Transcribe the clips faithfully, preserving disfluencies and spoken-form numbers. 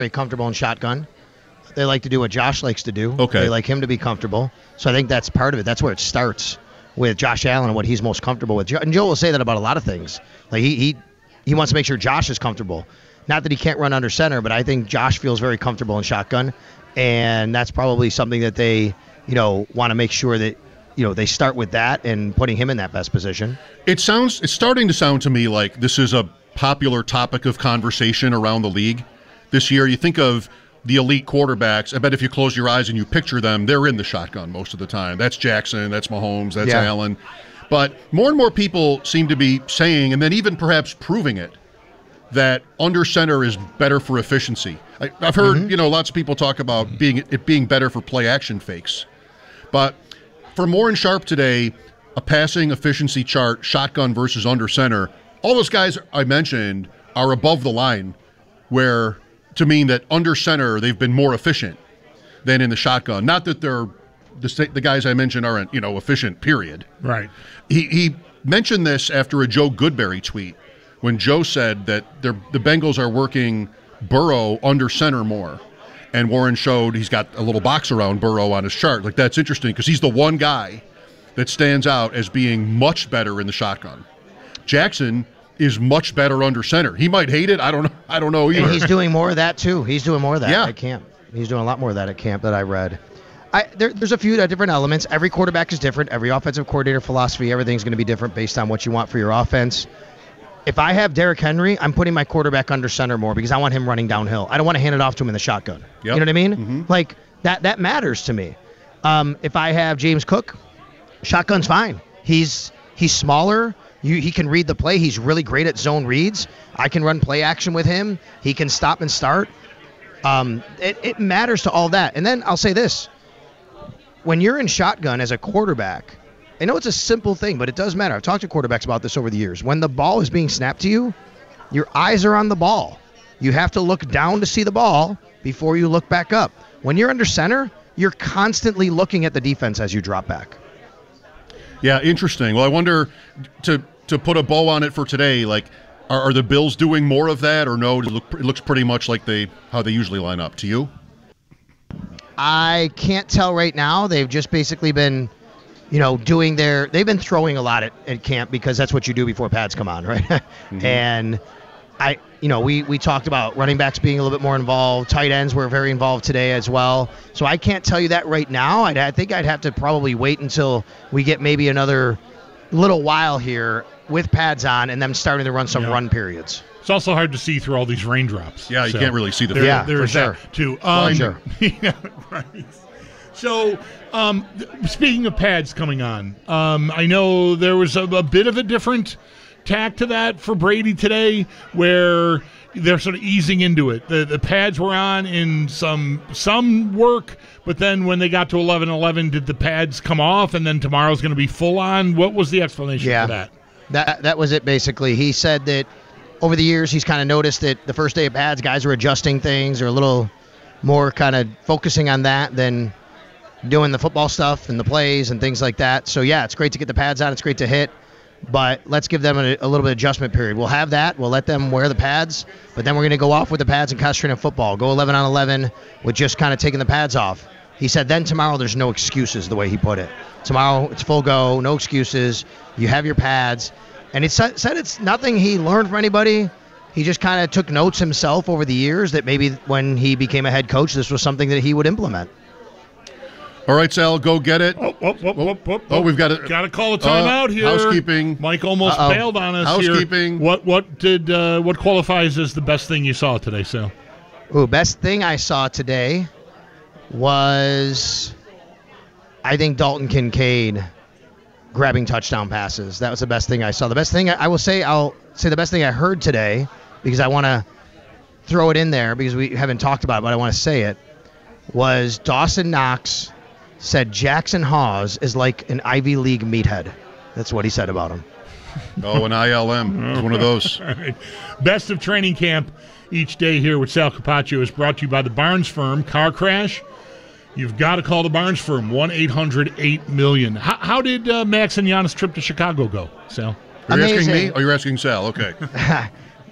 very comfortable in shotgun. They like to do what Josh likes to do. Okay. They like him to be comfortable. So I think that's part of it. That's where it starts with Josh Allen and what he's most comfortable with. And Joe will say that about a lot of things. Like he he, he wants to make sure Josh is comfortable. Not that he can't run under center, but I think Josh feels very comfortable in shotgun. And that's probably something that they, you know, want to make sure that, you know, they start with that and putting him in that best position. It sounds, it's starting to sound to me like this is a popular topic of conversation around the league this year. You think of the elite quarterbacks. I bet if you close your eyes and you picture them, they're in the shotgun most of the time. That's Jackson, that's Mahomes, that's yeah. Allen. But more and more people seem to be saying, and then even perhaps proving it, that under center is better for efficiency. I, I've heard, mm-hmm. you know, lots of people talk about being it being better for play action fakes. But for Warren Sharp today, a passing efficiency chart, shotgun versus under center, all those guys I mentioned are above the line where to mean that under center they've been more efficient than in the shotgun. Not that they're the, the guys I mentioned aren't, you know, efficient, period. Right. He, he mentioned this after a Joe Goodberry tweet when Joe said that the Bengals are working Burrow under center more. And Warren showed he's got a little box around Burrow on his chart. Like, that's interesting because he's the one guy that stands out as being much better in the shotgun. Jackson is much better under center. He might hate it. I don't know. I don't know either. And he's doing more of that too. He's doing more of that yeah. at camp. He's doing a lot more of that at camp that I read. I, there, there's a few different elements. Every quarterback is different. Every offensive coordinator philosophy, everything's going to be different based on what you want for your offense. If I have Derrick Henry, I'm putting my quarterback under center more because I want him running downhill. I don't want to hand it off to him in the shotgun. Yep. You know what I mean? Mm-hmm. Like, that that matters to me. Um, if I have James Cook, shotgun's fine. He's he's smaller. You, he can read the play. He's really great at zone reads. I can run play action with him. He can stop and start. Um, it, it matters to all that. And then I'll say this. When you're in shotgun as a quarterback, I know it's a simple thing, but it does matter. I've talked to quarterbacks about this over the years. When the ball is being snapped to you, your eyes are on the ball. You have to look down to see the ball before you look back up. When you're under center, you're constantly looking at the defense as you drop back. Yeah, interesting. Well, I wonder, to to put a bow on it for today, like, are, are the Bills doing more of that or no? It, look, it looks pretty much like they how they usually line up. To you? I can't tell right now. They've just basically been, you know, doing their, they've been throwing a lot at, at camp because that's what you do before pads come on, right? Mm-hmm. And I, you know, we, we talked about running backs being a little bit more involved. Tight ends were very involved today as well. So I can't tell you that right now. I'd, I think I'd have to probably wait until we get maybe another little while here with pads on and them starting to run some yeah. run periods. It's also hard to see through all these raindrops. Yeah, you so can't really see the there, Yeah, there's for sure. that too. Um, for sure. Yeah, right. So, um, th- speaking of pads coming on, um, I know there was a, a bit of a different tack to that for Brady today, where they're sort of easing into it. The the pads were on in some some work, but then when they got to eleven eleven, did the pads come off, and then tomorrow's going to be full on? What was the explanation yeah, for that? That that was it basically. He said that over the years he's kind of noticed that the first day of pads, guys are adjusting things or a little more kind of focusing on that than doing the football stuff and the plays and things like that. So, yeah, it's great to get the pads on. It's great to hit. But let's give them a, a little bit of adjustment period. We'll have that. We'll let them wear the pads. But then we're going to go off with the pads and concentrate on football. Go eleven on eleven with just kind of taking the pads off. He said then tomorrow there's no excuses, the way he put it. Tomorrow it's full go, no excuses. You have your pads. And it said it's nothing he learned from anybody. He just kind of took notes himself over the years that maybe when he became a head coach, this was something that he would implement. All right, Sal, go get it. Oh, oh, oh, oh, oh, oh we've got to got to call a timeout uh, here. Housekeeping. Mike almost Uh-oh. bailed on us Housekeeping. here. What what did uh, what qualifies as the best thing you saw today, Sal? Ooh, best thing I saw today was, I think, Dalton Kincaid grabbing touchdown passes. That was the best thing I saw. The best thing I, I will say, I'll say the best thing I heard today, because I want to throw it in there because we haven't talked about it, but I want to say it, was Dawson Knox said Jackson Hawes is like an Ivy League meathead. That's what he said about him. Oh, an I L M. It's one of those. Right. Best of training camp each day here with Sal Capaccio is brought to you by the Barnes Firm. Car crash? You've got to call the Barnes Firm, one eight hundred eight million. How, how did uh, Max and Giannis' trip to Chicago go, Sal? You're Amazing. asking me? Oh, you're asking Sal. Okay.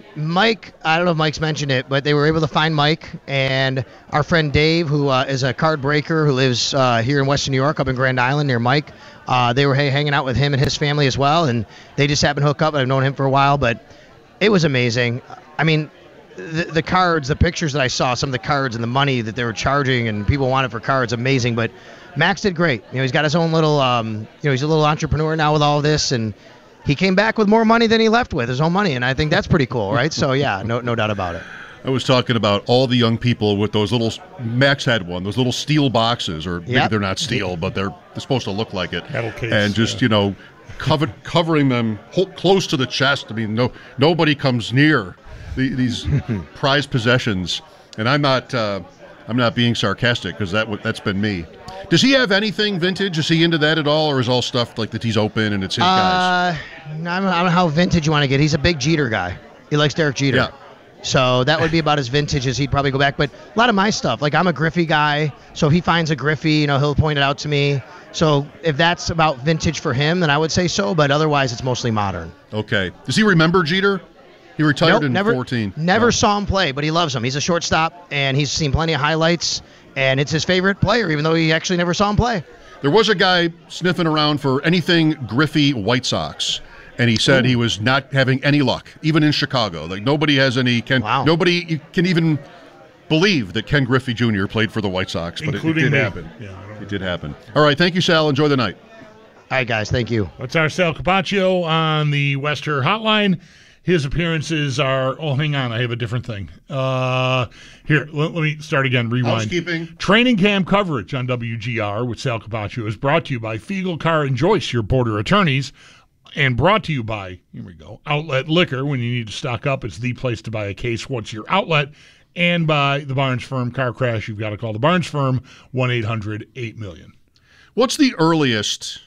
Mike, I don't know if Mike's mentioned it, but they were able to find Mike and our friend Dave, who uh, is a card breaker who lives uh, here in Western New York, up in Grand Island near Mike. Uh, they were hey, hanging out with him and his family as well, and they just happened to hook up. I've known him for a while, but it was amazing. I mean, the, the cards, the pictures that I saw, some of the cards and the money that they were charging and people wanted for cards, amazing. But Max did great. You know, he's got his own little, um, you know, he's a little entrepreneur now with all of this, and he came back with more money than he left with, his own money, and I think that's pretty cool, right? So, yeah, no no doubt about it. I was talking about all the young people with those little, Max had one, those little steel boxes, or maybe Yep. they're not steel, but they're, they're supposed to look like it. Metal case, and just, yeah. you know, cover, covering them whole, close to the chest. I mean, no nobody comes near the, these prized possessions. And I'm not uh, I'm not being sarcastic, because that w- that's been me. Does he have anything vintage? Is he into that at all, or is all stuff like that he's open and it's his guys? Uh, I don't, I don't know how vintage you want to get. He's a big Jeter guy. He likes Derek Jeter. Yeah. So that would be about as vintage as he'd probably go back. But a lot of my stuff, like I'm a Griffey guy, so if he finds a Griffey, you know, he'll point it out to me. So if that's about vintage for him, then I would say so. But otherwise, it's mostly modern. Okay. Does he remember Jeter? He retired Nope, in never, fourteen. Never No. saw him play, but he loves him. He's a shortstop, and he's seen plenty of highlights, and it's his favorite player, even though he actually never saw him play. There was a guy sniffing around for anything Griffey White Sox, and he said Ooh. he was not having any luck, even in Chicago. Like nobody has any. Can Wow. nobody can even believe that Ken Griffey Junior played for the White Sox, but it, it Including did me. happen. Yeah, I don't It did happen. All right, thank you, Sal. Enjoy the night. All right, guys, thank you. That's our Sal Capaccio on the Wester Hotline. His appearances are. Oh, hang on. I have a different thing. Uh, here, let, let me start again. Rewind. Housekeeping. Training camp coverage on W G R with Sal Capaccio is brought to you by Fiegel, Carr, and Joyce, your border attorneys, and brought to you by, here we go, Outlet Liquor. When you need to stock up, it's the place to buy a case. What's your outlet? And by the Barnes Firm Car Crash. You've got to call the Barnes Firm, one eight hundred eight million. What's the earliest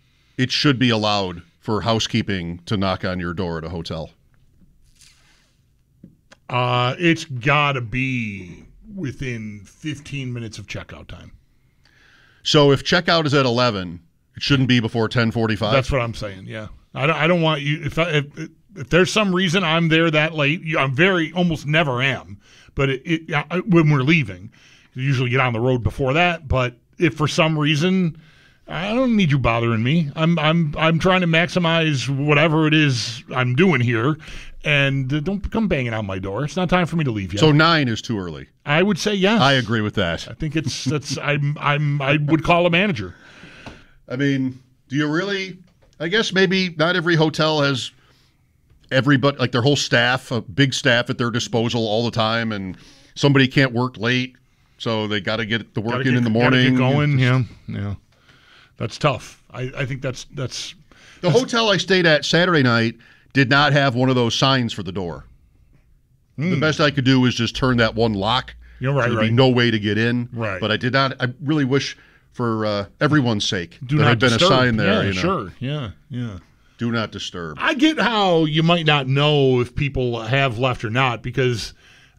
it should be allowed for housekeeping to knock on your door at a hotel? Uh, it's got to be within fifteen minutes of checkout time. So if checkout is at eleven, it shouldn't be before ten forty-five? That's what I'm saying. Yeah, I don't. I don't want you. If I, if if there's some reason I'm there that late, you- I'm very almost never am. But it, it I, when we're leaving, you usually get on the road before that. But if for some reason, I don't need you bothering me. I'm I'm I'm trying to maximize whatever it is I'm doing here, and uh, don't come banging on my door. It's not time for me to leave yet. So nine is too early. I would say yes. I agree with that. I think it's that's I'm I'm I would call a manager. I mean, do you really? I guess maybe not every hotel has everybody, like their whole staff, a big staff at their disposal all the time, and somebody can't work late, so they got to get the work Gotta in get- in the gotta morning. Get going, yeah, yeah. That's tough. I, I think that's that's The hotel I stayed at Saturday night did not have one of those signs for the door. The best I could do was just turn that one lock. Hmm. You're right, so there'd right. be no way to get in. Right. But I did not. I really wish, for uh, everyone's sake, do there not had been disturb. a sign there. Yeah, you know, sure. Yeah, yeah. Do not disturb. I get how you might not know if people have left or not, because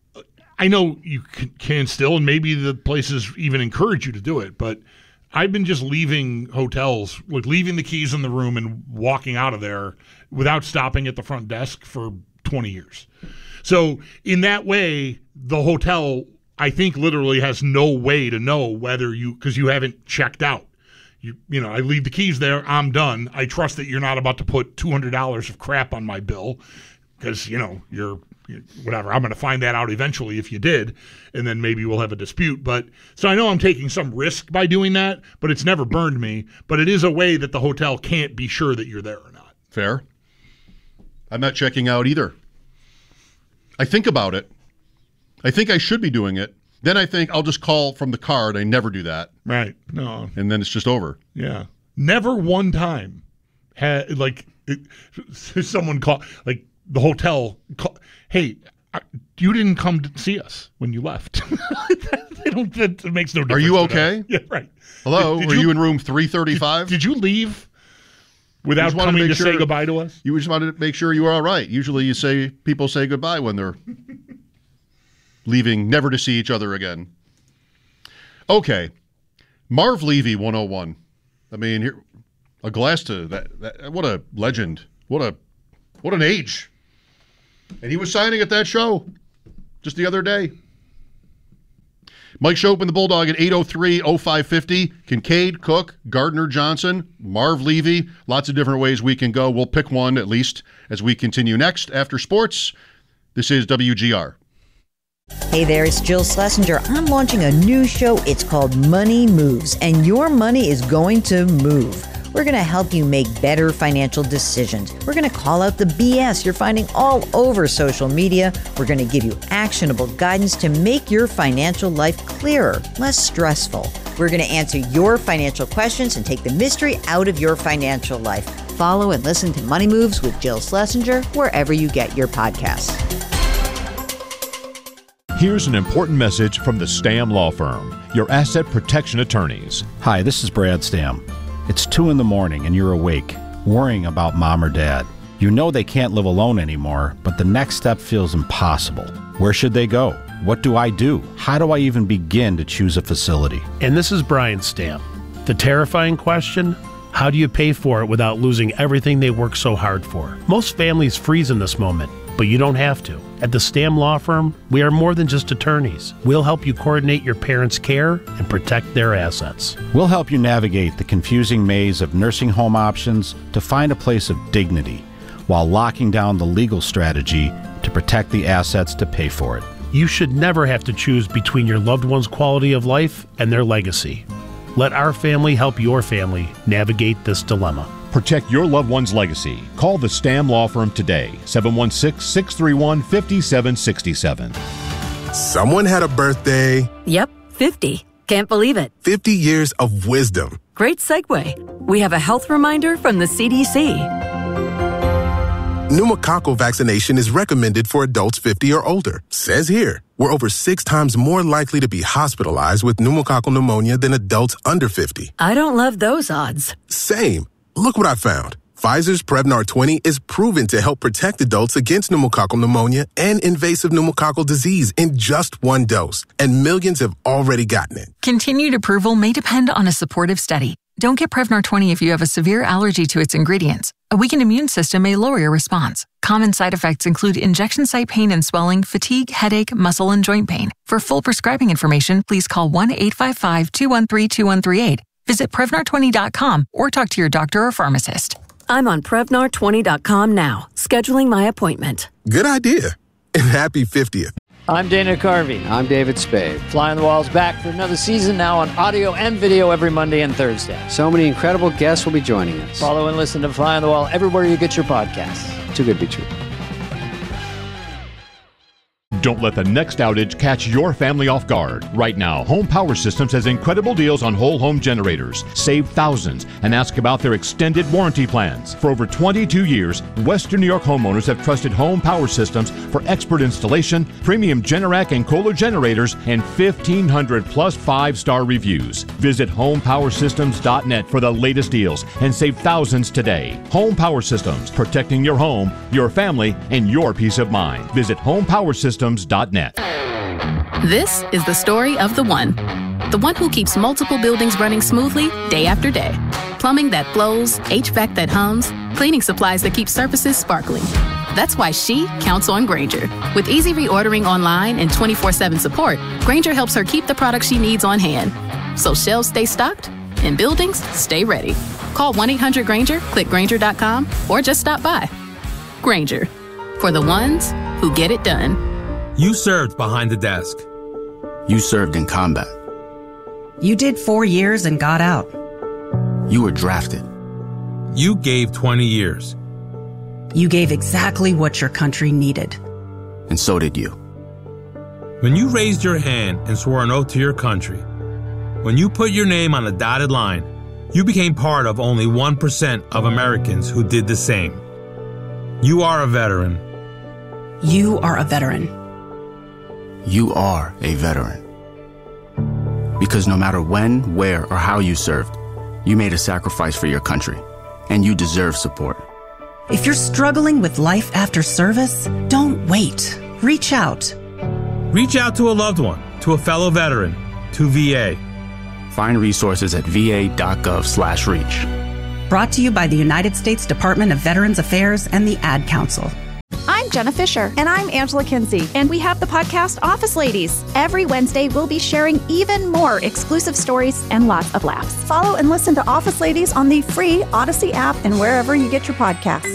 I know you can, can still, and maybe the places even encourage you to do it, but I've been just leaving hotels, like leaving the keys in the room and walking out of there without stopping at the front desk for twenty years. So in that way, the hotel, I think, literally has no way to know whether you, because you haven't checked out. You, you know, I leave the keys there. I'm done. I trust that you're not about to put two hundred dollars of crap on my bill, because, you know, you're whatever. I'm going to find that out eventually if you did, and then maybe we'll have a dispute. But so I know I'm taking some risk by doing that, but it's never burned me. But it is a way that the hotel can't be sure that you're there or not. Fair. I'm not checking out either. I think about it. I think I should be doing it. Then I think I'll just call from the card. I never do that. Right. No. And then it's just over. Yeah. Never one time had, like, it, someone call, like, the hotel, call, hey, I, you didn't come to see us when you left. they don't, that makes no difference. Are you to okay? them. Yeah, right. Hello? Did- did Were you- you, in room three thirty-five? Did you leave without just wanted to coming to, make say sure- goodbye to us? You just wanted to make sure you were all right. Usually you say people say goodbye when they're leaving, never to see each other again. Okay. Marv Levy, one oh one. I mean, here, a glass to that, that. What a legend. What a, what an age. And he was signing at that show just the other day. Mike Schopp and the Bulldog at eight oh three oh five fifty. Kincaid, Cook, Gardner Johnson, Marv Levy. Lots of different ways we can go. We'll pick one at least as we continue next after sports. This is W G R. Hey there, it's Jill Schlesinger. I'm launching a new show. It's called Money Moves, and your money is going to move. We're going to help you make better financial decisions. We're going to call out the B S you're finding all over social media. We're going to give you actionable guidance to make your financial life clearer, less stressful. We're going to answer your financial questions and take the mystery out of your financial life. Follow and listen to Money Moves with Jill Schlesinger wherever you get your podcasts. Here's an important message from the Stam Law Firm, your asset protection attorneys. Hi, this is Brad Stam. It's two in the morning and you're awake, worrying about mom or dad. You know they can't live alone anymore, but the next step feels impossible. Where should they go? What do I do? How do I even begin to choose a facility? And this is Brian Stam. The terrifying question, how do you pay for it without losing everything they work so hard for? Most families freeze in this moment, but you don't have to. At the Stam Law Firm, we are more than just attorneys. We'll help you coordinate your parents' care and protect their assets. We'll help you navigate the confusing maze of nursing home options to find a place of dignity while locking down the legal strategy to protect the assets to pay for it. You should never have to choose between your loved one's quality of life and their legacy. Let our family help your family navigate this dilemma. Protect your loved one's legacy. Call the Stam Law Firm today, seven one six, six three one, five seven six seven. Someone had a birthday. Yep, fifty. Can't believe it. fifty years of wisdom. Great segue. We have a health reminder from the C D C. Pneumococcal vaccination is recommended for adults fifty or older. Says here, we're over six times more likely to be hospitalized with pneumococcal pneumonia than adults under fifty. I don't love those odds. Same. Look what I found. Pfizer's Prevnar twenty is proven to help protect adults against pneumococcal pneumonia and invasive pneumococcal disease in just one dose, and millions have already gotten it. Continued approval may depend on a supportive study. Don't get Prevnar twenty if you have a severe allergy to its ingredients. A weakened immune system may lower your response. Common side effects include injection site pain and swelling, fatigue, headache, muscle, and joint pain. For full prescribing information, please call one eight five five, two one three, two one three eight. Visit Prevnar twenty dot com or talk to your doctor or pharmacist. I'm on Prevnar twenty dot com now, scheduling my appointment. Good idea. And happy fiftieth. I'm Dana Carvey. I'm David Spade. Fly on the Wall's back for another season now on audio and video every Monday and Thursday. So many incredible guests will be joining us. Follow and listen to Fly on the Wall everywhere you get your podcasts. Too good to be true. Don't let the next outage catch your family off guard. Right now, Home Power Systems has incredible deals on whole home generators. Save thousands and ask about their extended warranty plans. For over twenty-two years, Western New York homeowners have trusted Home Power Systems for expert installation, premium Generac and Kohler generators, and fifteen hundred plus five-star reviews. Visit home power systems dot net for the latest deals and save thousands today. Home Power Systems, protecting your home, your family, and your peace of mind. Visit home power systems dot net. This is the story of the one. The one who keeps multiple buildings running smoothly day after day. Plumbing that flows, H V A C that hums, cleaning supplies that keep surfaces sparkling. That's why she counts on Grainger. With easy reordering online and twenty-four seven support, Grainger helps her keep the products she needs on hand. So shelves stay stocked and buildings stay ready. Call one eight hundred Grainger, click Grainger dot com, or just stop by. Grainger, for the ones who get it done. You served behind the desk. You served in combat. You did four years and got out. You were drafted. You gave twenty years. You gave exactly what your country needed. And so did you. When you raised your hand and swore an oath to your country, when you put your name on a dotted line, you became part of only one percent of Americans who did the same. You are a veteran. You are a veteran. You are a veteran. Because no matter when, where, or how you served, you made a sacrifice for your country, and you deserve support. If you're struggling with life after service, don't wait. Reach out. Reach out to a loved one, to a fellow veteran, to V A. Find resources at v a dot gov slash reach. Brought to you by the United States Department of Veterans Affairs and the Ad Council. I'm Jenna Fisher. And I'm Angela Kinsey. And we have the podcast Office Ladies. Every Wednesday, we'll be sharing even more exclusive stories and lots of laughs. Follow and listen to Office Ladies on the free Odyssey app and wherever you get your podcasts.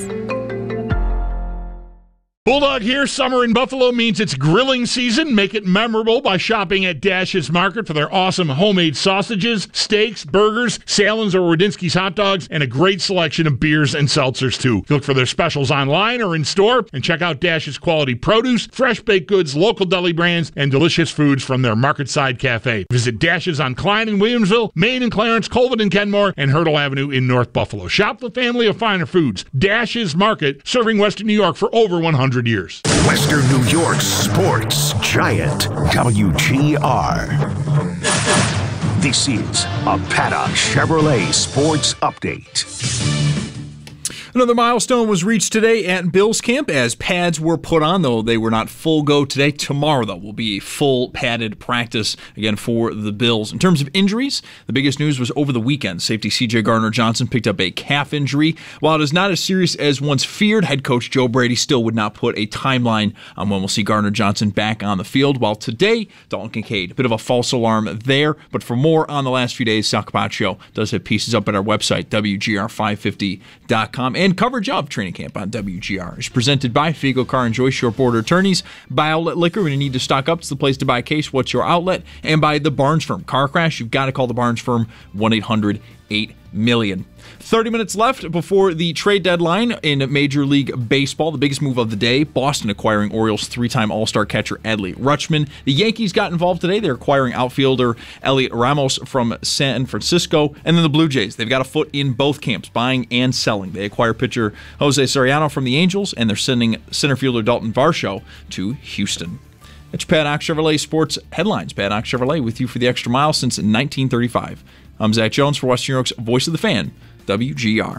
Bulldog here. Summer in Buffalo means it's grilling season. Make it memorable by shopping at Dash's Market for their awesome homemade sausages, steaks, burgers, Salins or Rodinsky's hot dogs, and a great selection of beers and seltzers, too. Look for their specials online or in store, and check out Dash's quality produce, fresh baked goods, local deli brands, and delicious foods from their Market Side Cafe. Visit Dash's on Klein in Williamsville, Main and Clarence, Colvin and Kenmore, and Hurdle Avenue in North Buffalo. Shop the family of finer foods. Dash's Market, serving Western New York for over one hundred years. Western New York sports giant, W G R. This is a Paddock Chevrolet Sports Update. Another milestone was reached today at Bills camp as pads were put on, though they were not full go today. Tomorrow, though, will be a full padded practice again for the Bills. In terms of injuries, the biggest news was over the weekend. Safety C J Gardner-Johnson picked up a calf injury. While it is not as serious as once feared, head coach Joe Brady still would not put a timeline on when we'll see Gardner-Johnson back on the field. While today, Dalton Kincaid, a bit of a false alarm there. But for more on the last few days, Sal Capaccio does have pieces up at our website, W G R five fifty dot com. And coverage of training camp on W G R is presented by Figo Car and Joy Short Border Attorneys, by Outlet Liquor. When you need to stock up, it's the place to buy a case. What's your outlet? And by the Barnes Firm. Car crash, you've got to call the Barnes Firm, one eight hundred eight million. thirty minutes left before the trade deadline in Major League Baseball. The biggest move of the day, Boston acquiring Orioles three-time All-Star catcher Adley Rutschman. The Yankees got involved today. They're acquiring outfielder Elliot Ramos from San Francisco. And then the Blue Jays, they've got a foot in both camps, buying and selling. They acquire pitcher Jose Soriano from the Angels, and they're sending center fielder Dalton Varsho to Houston. It's Paddock Chevrolet Sports Headlines. Paddock Chevrolet with you for the extra mile since nineteen thirty-five. I'm Zach Jones for Western New York's Voice of the Fan, W G R.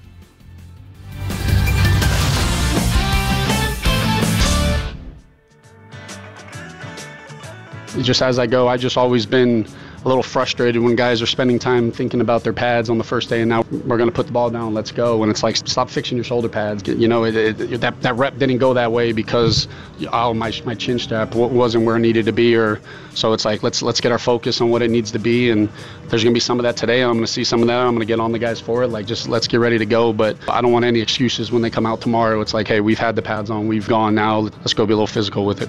Just as I go, I've just always been a little frustrated when guys are spending time thinking about their pads on the first day, and now we're going to put the ball down, let's go. And it's like, stop fixing your shoulder pads. You know, it, it, that that rep didn't go that way because oh my my chin strap wasn't where it needed to be, or so it's like let's let's get our focus on what it needs to be. And there's going to be some of that today. I'm going to see some of that. I'm going to get on the guys for it. Like, just let's get ready to go. But I don't want any excuses when they come out tomorrow. It's like, hey, we've had the pads on, we've gone now. Let's go be a little physical with it.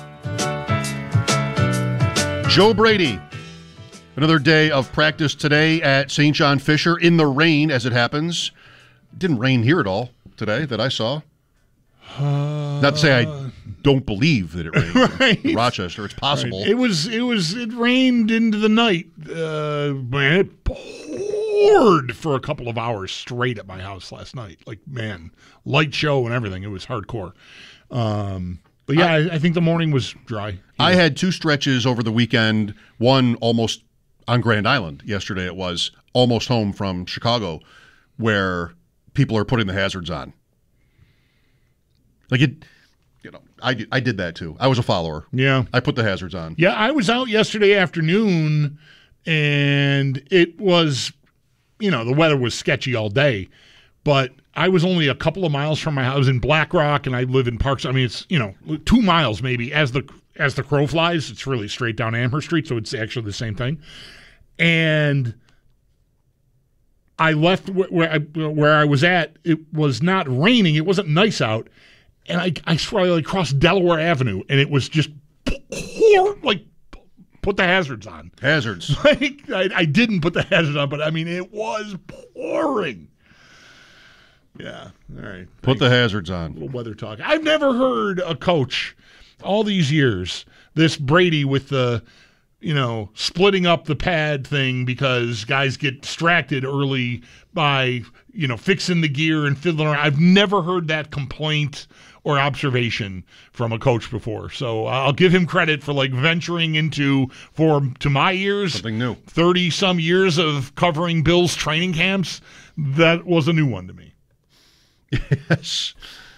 Joe Brady. Another day of practice today at Saint John Fisher in the rain, as it happens. It didn't rain here at all today that I saw. Uh, Not to say I don't believe that it rained right. in Rochester. It's possible. Right. It was. It was. It rained into the night. Uh, man, it poured for a couple of hours straight at my house last night. Like, man, light show and everything. It was hardcore. Um, but yeah, I, I think the morning was dry. Yeah. I had two stretches over the weekend. One almost on Grand Island yesterday, it was almost home from Chicago, where people are putting the hazards on. Like it, you know, I, I did that too. I was a follower. Yeah. I put the hazards on. Yeah, I was out yesterday afternoon, and it was, you know, the weather was sketchy all day, but I was only a couple of miles from my house. I was in Black Rock, and I live in Parks. I mean, it's, you know, two miles maybe as the as the crow flies. It's really straight down Amherst Street, so it's actually the same thing. And I left where I, where I was at. It was not raining. It wasn't nice out. And I, I swear I like crossed Delaware Avenue, and it was just like, put the hazards on. Hazards. Like, I, I didn't put the hazards on, but I mean, it was pouring. Yeah. All right. Put Thanks. the hazards on. A little weather talk. I've never heard a coach all these years, this Brady with the, you know, splitting up the pad thing because guys get distracted early by, you know, fixing the gear and fiddling around. I've never heard that complaint or observation from a coach before. So I'll give him credit for like venturing into, for to my ears, something new. thirty some years of covering Bills training camps. That was a new one to me. Yes.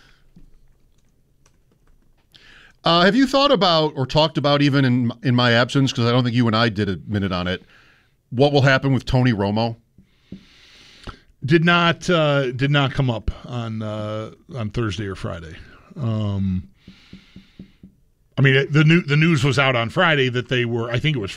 Uh, have you thought about or talked about, even in in my absence, because I don't think you and I did a minute on it, what will happen with Tony Romo? Did not uh, did not come up on uh, on Thursday or Friday. Um, I mean, the new the news was out on Friday that they were. I think it was